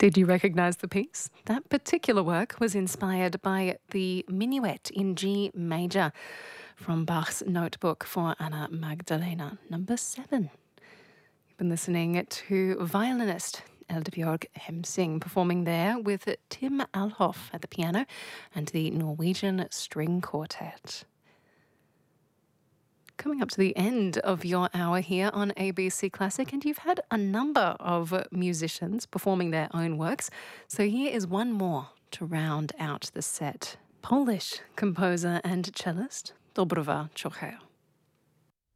Did you recognise the piece? That particular work was inspired by the Minuet in G major from Bach's Notebook for Anna Magdalena, number 7. You've been listening to violinist Eldbjørg Hemsing performing there with Tim Alhoff at the piano and the Norwegian String Quartet. Coming up to the end of your hour here on ABC Classic, and you've had a number of musicians performing their own works. So here is one more to round out the set. Polish composer and cellist Dobrova Chocheo.